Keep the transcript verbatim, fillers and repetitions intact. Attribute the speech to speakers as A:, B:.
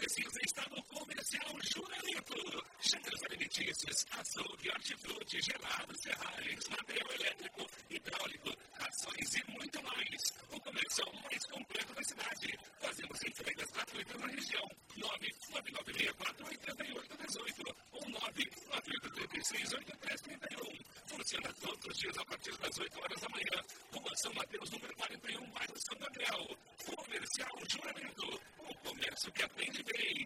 A: Precisa estar no Comercial Juramento. Cheiros alimentícios, açougue, hortifruti, gelado, serragens, material elétrico, hidráulico, rações e muito mais. O comercial mais completo da cidade. Fazemos entregas gratuitas na região. nove nove nove seis quatro oito oito um oito ou nove nove oito três seis oito três três um. Funciona todos os dias a partir das oito horas da manhã. Rua São Mateus, número quarenta e um, bairro São Gabriel. Comercial Juramento. O comércio que atende bem.